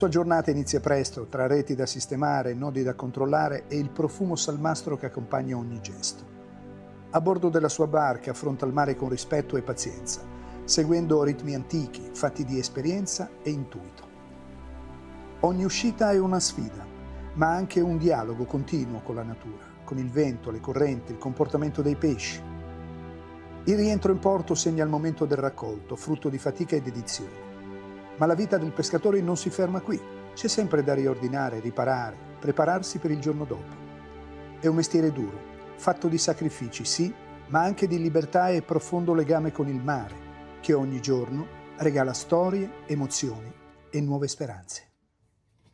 La sua giornata inizia presto, tra reti da sistemare, nodi da controllare e il profumo salmastro che accompagna ogni gesto. A bordo della sua barca affronta il mare con rispetto e pazienza, seguendo ritmi antichi, fatti di esperienza e intuito. Ogni uscita è una sfida, ma anche un dialogo continuo con la natura, con il vento, le correnti, il comportamento dei pesci. Il rientro in porto segna il momento del raccolto, frutto di fatica e dedizione. Ma la vita del pescatore non si ferma qui. C'è sempre da riordinare, riparare, prepararsi per il giorno dopo. È un mestiere duro, fatto di sacrifici, sì, ma anche di libertà e profondo legame con il mare, che ogni giorno regala storie, emozioni e nuove speranze.